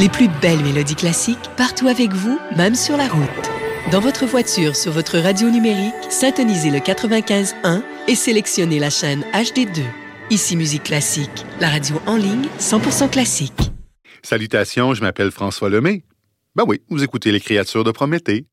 Les plus belles mélodies classiques partout avec vous, même sur la route. Dans votre voiture, sur votre radio numérique, syntonisez le 95.1 et sélectionnez la chaîne HD2. Ici Musique Classique, la radio en ligne 100% classique. Salutations, je m'appelle François Lemay. Ben oui, vous écoutez Les Créatures de Prométhée.